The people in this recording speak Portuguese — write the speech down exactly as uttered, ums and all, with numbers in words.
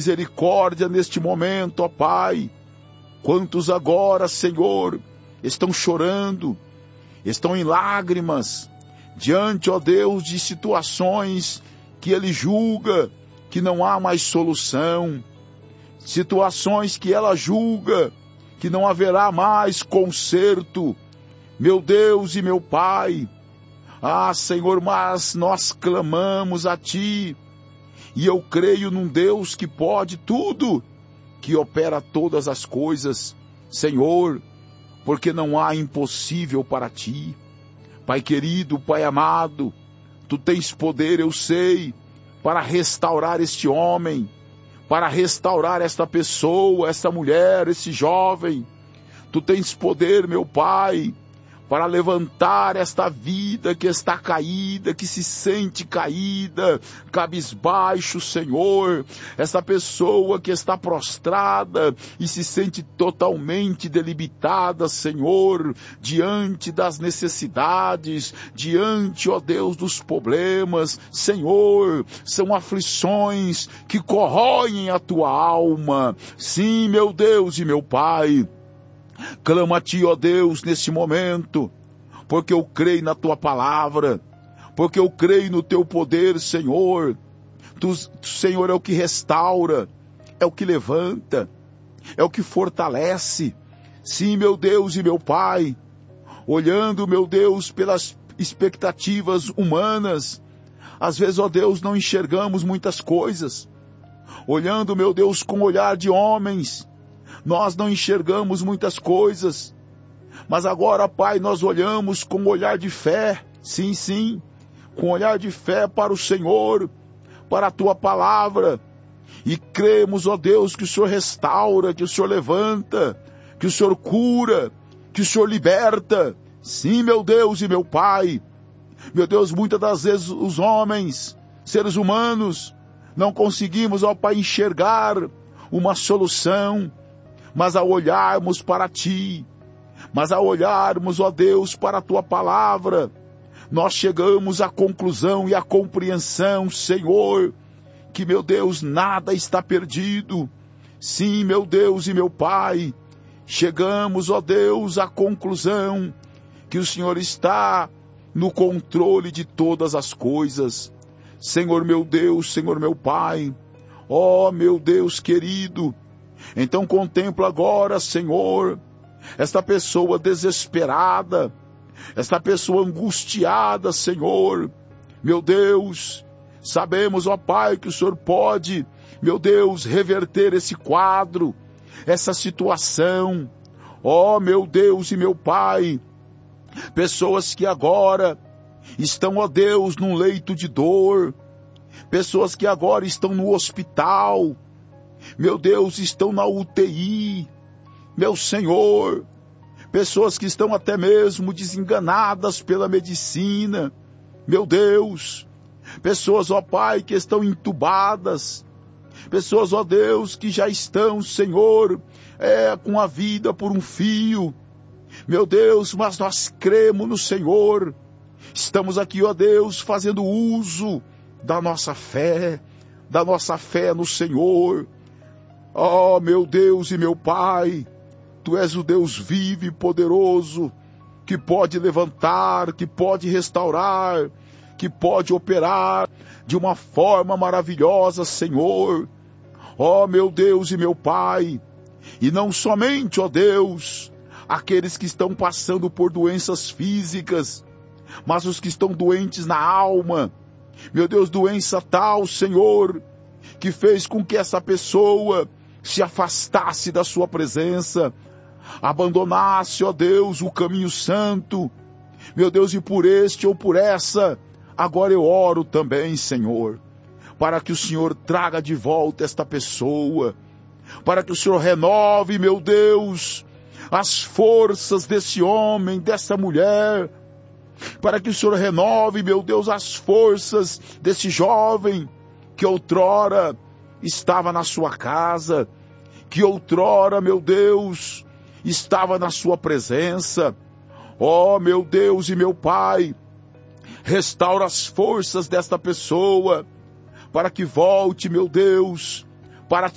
misericórdia neste momento, ó Pai. Quantos agora, Senhor, estão chorando, estão em lágrimas, diante, ó Deus, de situações que ele julga que não há mais solução, situações que ela julga que não haverá mais conserto. Meu Deus e meu Pai, ah, Senhor, mas nós clamamos a Ti, e eu creio num Deus que pode tudo, que opera todas as coisas, Senhor, porque não há impossível para Ti. Pai querido, Pai amado, Tu tens poder, eu sei, para restaurar este homem, para restaurar esta pessoa, esta mulher, esse jovem. Tu tens poder, meu Pai, para levantar esta vida que está caída, que se sente caída, cabisbaixo, Senhor. Essa pessoa que está prostrada e se sente totalmente debilitada, Senhor, diante das necessidades, diante, ó Deus, dos problemas. Senhor, são aflições que corroem a tua alma. Sim, meu Deus e meu Pai, clamo a Ti, ó Deus, nesse momento, porque eu creio na Tua palavra, porque eu creio no Teu poder, Senhor. Tu, Senhor, é o que restaura, é o que levanta, é o que fortalece. Sim, meu Deus e meu Pai, olhando, meu Deus, pelas expectativas humanas, às vezes, ó Deus, não enxergamos muitas coisas. Olhando, meu Deus, com o olhar de homens, nós não enxergamos muitas coisas, mas agora, Pai, nós olhamos com um olhar de fé, sim, sim, com um olhar de fé para o Senhor, para a Tua palavra, e cremos, ó Deus, que o Senhor restaura, que o Senhor levanta, que o Senhor cura, que o Senhor liberta. Sim, meu Deus e meu Pai, meu Deus, muitas das vezes os homens, seres humanos, não conseguimos, ó Pai, enxergar uma solução, mas ao olharmos para Ti, mas ao olharmos, ó Deus, para a Tua palavra, nós chegamos à conclusão e à compreensão, Senhor, que, meu Deus, nada está perdido. Sim, meu Deus e meu Pai, chegamos, ó Deus, à conclusão que o Senhor está no controle de todas as coisas. Senhor meu Deus, Senhor meu Pai, ó meu Deus querido, então contempla agora, Senhor, esta pessoa desesperada, esta pessoa angustiada, Senhor. Meu Deus, sabemos, ó Pai, que o Senhor pode, meu Deus, reverter esse quadro, essa situação. Ó meu Deus e meu Pai, pessoas que agora estão, ó Deus, num leito de dor, pessoas que agora estão no hospital, meu Deus, estão na U T I, meu Senhor, pessoas que estão até mesmo desenganadas pela medicina, meu Deus, pessoas, ó Pai, que estão entubadas, pessoas, ó Deus, que já estão, Senhor, é, com a vida por um fio, meu Deus, mas nós cremos no Senhor, estamos aqui, ó Deus, fazendo uso da nossa fé, da nossa fé no Senhor. Ó meu Deus e meu Pai, Tu és o Deus vivo e poderoso, que pode levantar, que pode restaurar, que pode operar de uma forma maravilhosa, Senhor. Ó meu Deus e meu Pai, e não somente, ó Deus, aqueles que estão passando por doenças físicas, mas os que estão doentes na alma. Meu Deus, doença tal, Senhor, que fez com que essa pessoa se afastasse da Sua presença, abandonasse, ó Deus, o caminho santo. Meu Deus, e por este ou por essa, agora eu oro também, Senhor, para que o Senhor traga de volta esta pessoa, para que o Senhor renove, meu Deus, as forças desse homem, dessa mulher, para que o Senhor renove, meu Deus, as forças desse jovem que outrora estava na sua casa, que outrora, meu Deus, estava na sua presença. Ó, meu Deus e meu Pai, restaura as forças desta pessoa, para que volte, meu Deus, para